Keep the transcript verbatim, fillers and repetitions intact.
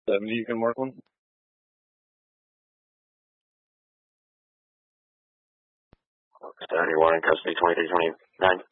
seventy, you can mark one. seventy-one in custody, twenty-three twenty-nine.